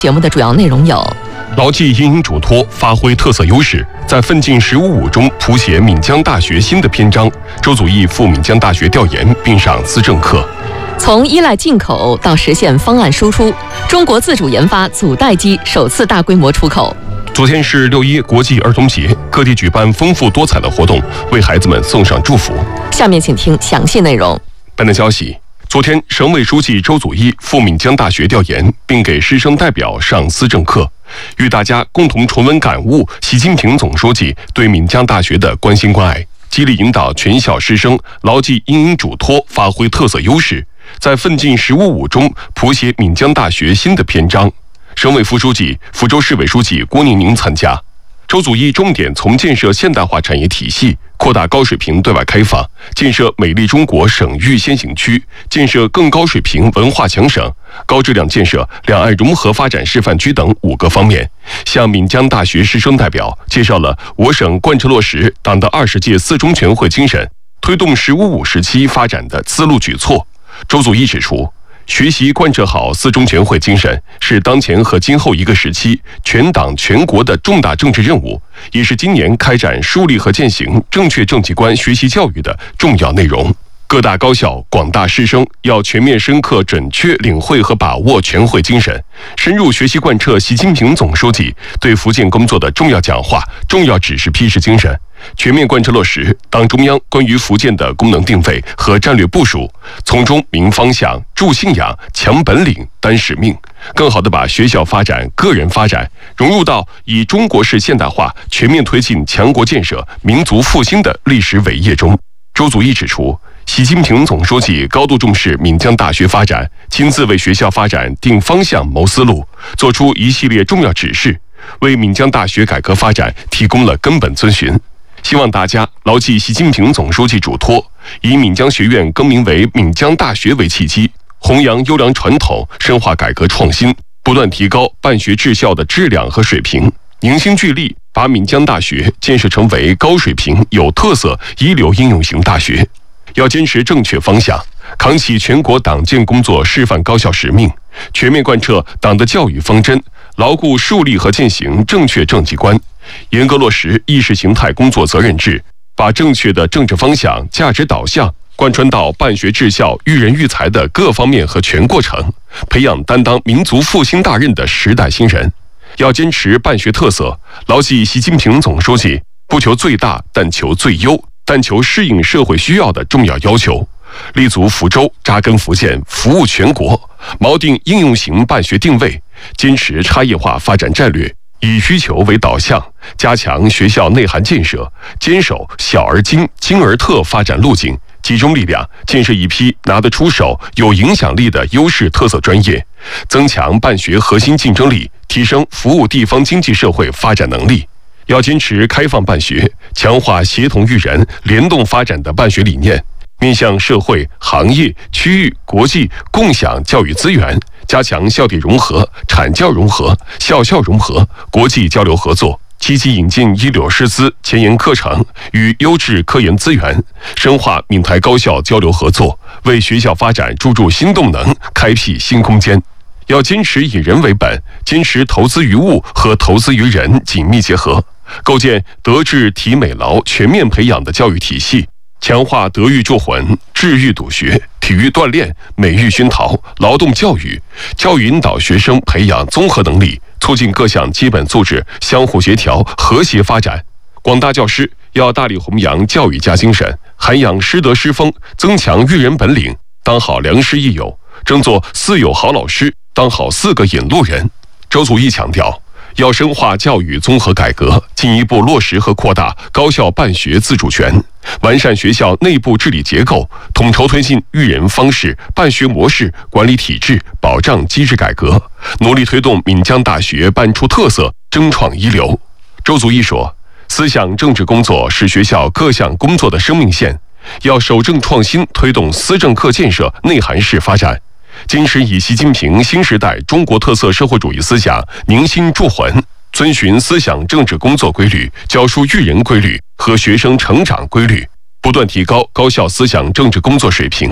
节目的主要内容有： 牢记因应嘱托，发挥特色优势，在奋进15.5中谱写闽江大学新的篇章。周祖义赴闽江大学调研并上资政课。 从依赖进口到实现方案输出，中国自主研发阻代机首次大规模出口。 昨天是6·1国际儿童节，各地举办丰富多彩的活动，为孩子们送上祝福。 下面请听详细内容。 本台消息，昨天省委书记周祖义赴闽江大学调研，并给师生代表上资政课，与大家共同重温感悟习近平总书记对闽江大学的关心关爱，激励引导全校师生牢记因应嘱托，发挥特色优势，在奋进15.5中谱写闽江大学新的篇章。省委副书记、福州市委书记郭宁宁参加。周祖义重点从建设现代化产业体系、扩大高水平对外开放、建设美丽中国省域先行区、建设更高水平文化强省、高质量建设两岸融合发展示范区等5个方面，向闽江大学师生代表介绍了我省贯彻落实党的20届4中全会精神，推动15.5时期发展的思路举措。周祖义指出，学习贯彻好4中全会精神是当前和今后一个时期全党全国的重大政治任务，也是今年开展树立和践行正确政绩观学习教育的重要内容。各大高校广大师生要全面深刻准确领会和把握全会精神，深入学习贯彻习近平总书记对福建工作的重要讲话、重要指示批示精神，全面贯彻落实党中央关于福建的功能定位和战略部署，从中明方向、筑信仰、强本领、担使命，更好地把学校发展、个人发展融入到以中国式现代化全面推进强国建设、民族复兴的历史伟业中。周祖义指出，习近平总书记高度重视闽江大学发展，亲自为学校发展定方向、谋思路，作出一系列重要指示，为闽江大学改革发展提供了根本遵循。希望大家牢记习近平总书记嘱托，以闽江学院更名为闽江大学为契机，弘扬优良传统，深化改革创新，不断提高办学治校的质量和水平，凝心聚力，把闽江大学建设成为高水平、有特色、一流应用型大学。要坚持正确方向，扛起全国党建工作示范高校使命，全面贯彻党的教育方针，牢固树立和践行正确政绩观，严格落实意识形态工作责任制，把正确的政治方向、价值导向贯穿到办学治校、育人育才的各方面和全过程，培养担当民族复兴大任的时代新人。要坚持办学特色，牢记习近平总书记不求最大，但求最优，但求适应社会需要的重要要求，立足福州，扎根福建，服务全国，锚定应用型办学定位，坚持差异化发展战略，以需求为导向，加强学校内涵建设，坚守小而精、精而特发展路径，集中力量建设一批拿得出手、有影响力的优势特色专业，增强办学核心竞争力，提升服务地方经济社会发展能力。要坚持开放办学，强化协同育人、联动发展的办学理念，面向社会、行业、区域、国际共享教育资源，加强校地融合、产教融合、校校融合、国际交流合作，积极引进一流师资、前沿课程与优质科研资源，深化闽台高校交流合作，为学校发展注入新动能，开辟新空间。要坚持以人为本，坚持投资于物和投资于人紧密结合，构建德智体美劳全面培养的教育体系，强化德育助混、智育笃学、体育锻炼、美育熏陶、劳动教育，教育引导学生培养综合能力，促进各项基本素质相互协调、和谐发展。广大教师要大力弘扬教育家精神，涵养师德师风，增强育人本领，当好良师益友，争做4有好老师，当好4个引路人。周祖义强调，要深化教育综合改革，进一步落实和扩大高校办学自主权，完善学校内部治理结构，统筹推进育人方式、办学模式、管理体制、保障机制改革，努力推动闽江大学办出特色，争创一流。周祖义说，思想政治工作是学校各项工作的生命线，要守正创新，推动思政课建设内涵式发展，坚持以习近平新时代中国特色社会主义思想凝心铸魂，遵循思想政治工作规律、教书育人规律和学生成长规律，不断提高高校思想政治工作水平。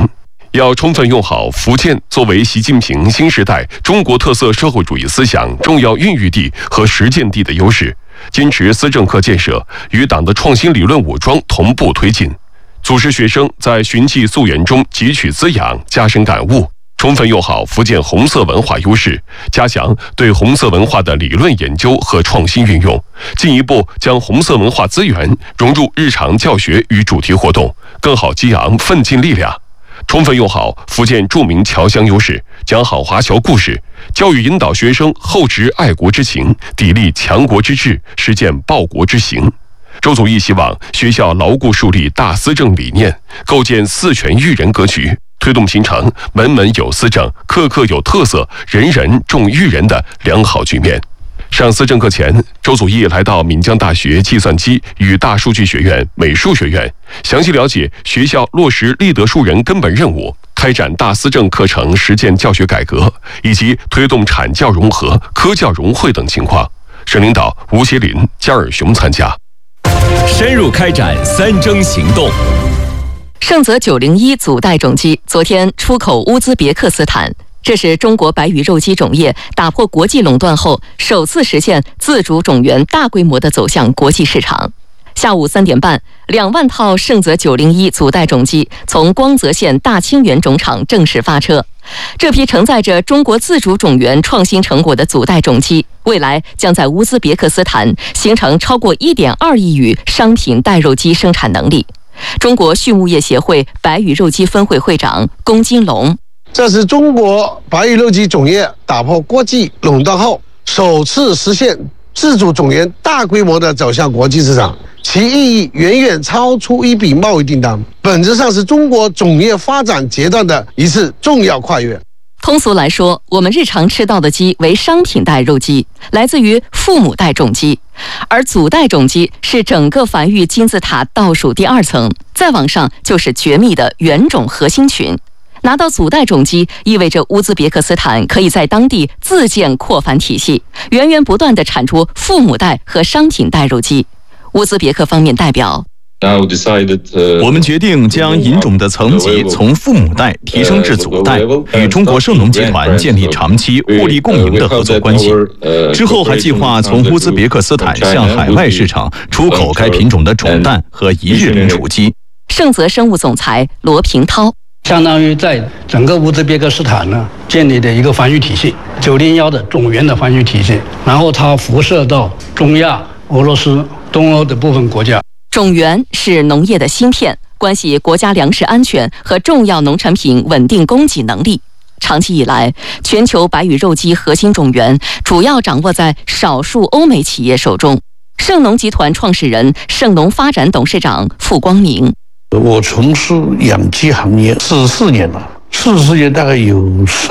要充分用好福建作为习近平新时代中国特色社会主义思想重要孕育地和实践地的优势，坚持思政课建设与党的创新理论武装同步推进，组织学生在循迹溯源中汲取滋养，加深感悟，充分用好福建红色文化优势，加强对红色文化的理论研究和创新运用，进一步将红色文化资源融入日常教学与主题活动，更好激昂奋进力量。充分用好福建著名侨乡优势，讲好华侨故事，教育引导学生厚植爱国之情，砥砺强国之志，实践报国之行。周祖义希望学校牢固树立大思政理念，构建四权育人格局，推动形成门门有思政、课课有特色、人人重育人的良好局面。上思政课前，周祖义来到闽江大学计算机与大数据学院美术学院，详细了解学校落实立德树人根本任务，开展大思政课程实践教学改革，以及推动产教融合、科教融汇等情况。省领导吴协林、加尔雄参加。 深入开展三征行动。 盛泽901组袋种鸡昨天出口乌兹别克斯坦，这是中国白羽肉鸡种业打破国际垄断后首次实现自主种源大规模的走向国际市场。下午3点半，2万套盛泽901组袋种鸡从光泽县大清源种场正式发车。这批承载着中国自主种源创新成果的组袋种鸡，未来将在乌兹别克斯坦形成超过1.2亿羽商品袋肉鸡生产能力。中国畜牧业协会白羽肉鸡分会会长龚金龙： 这是中国白羽肉鸡种业打破国际垄断后首次实现自主种源大规模的走向国际市场，其意义远远超出一笔贸易订单，本质上是中国种业发展阶段的一次重要跨越。 通俗来说，我们日常吃到的鸡为商品袋肉鸡，来自于父母袋种鸡，而组袋种鸡是整个繁育金字塔倒数第2层，再往上就是绝密的原种核心群。拿到组袋种鸡，意味着乌兹别克斯坦可以在当地自建扩繁体系，源源不断地产出父母袋和商品袋肉鸡。乌兹别克方面代表： 我们决定将引种的层级从父母袋提升至组袋，与中国圣农集团建立长期互利共赢的合作关系。之后还计划从乌兹别克斯坦向海外市场出口该品种的种蛋和一日零雏鸡。 盛泽生物总裁罗平涛： 相当于在整个乌兹别克斯坦呢建立的一个繁育体系，901的种源的繁育体系，然后它辐射到中亚、俄罗斯、东欧的部分国家。 种源是农业的芯片，关系国家粮食安全和重要农产品稳定供给能力。长期以来，全球白羽肉鸡核心种源主要掌握在少数欧美企业手中。盛农集团创始人、盛农发展董事长傅光明： 我从事养鸡行业44年了，44年大概有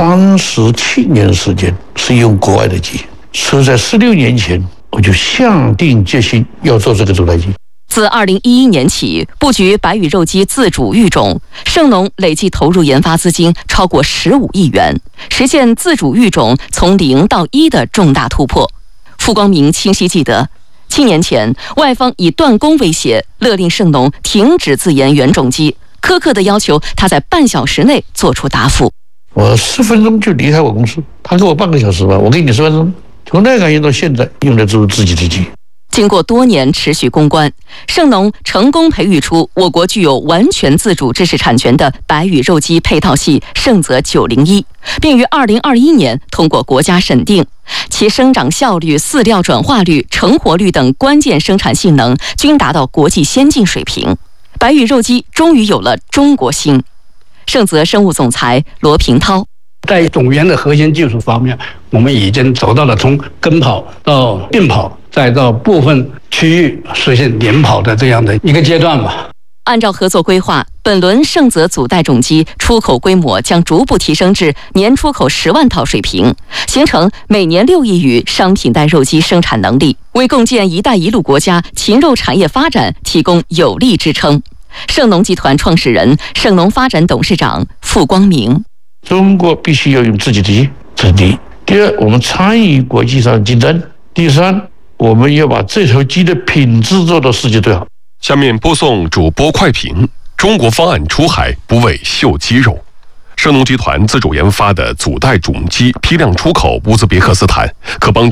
37年时间是用国外的鸡，所以在16年前我就下定决心要做这个组袋鸡。 自2011年起，布局白羽肉鸡自主育种，盛农累计投入研发资金超过15亿元，实现自主育种从0到1的重大突破。傅光明清晰记得，7年前，外方以断供威胁，勒令盛农停止自研原种鸡，苛刻地要求他在半小时内做出答复。 我10分钟就离开我公司，他给我半个小时吧，我给你10分钟。从那个到现在，用的都是自己的鸡。 经过多年持续攻关，盛农成功培育出我国具有完全自主知识产权的白羽肉鸡配套系盛泽901，并于2021年通过国家审定，其生长效率、饲料转化率、成活率等关键生产性能均达到国际先进水平。白羽肉鸡终于有了中国心。盛泽生物总裁罗平涛： 在种源的核心技术方面，我们已经走到了从跟跑到并跑，再到部分区域实现联跑的这样的一个阶段吧。 按照合作规划，本轮盛泽组袋种鸡出口规模将逐步提升至年出口10万套水平，形成每年6亿羽商品袋肉鸡生产能力，为共建“一带一路”国家禽肉产业发展提供有力支撑。盛农集团创始人、盛农发展董事长傅光明： 中国必须要用自己的鸡，这是第一。第二，我们参与国际上竞争。第三，我们要把这头鸡的品质做到世界最好。 下面播送主播快评：中国方案出海不为秀鸡肉。 盛农集团自主研发的阻带种机批量出口乌兹别克斯坦，可帮助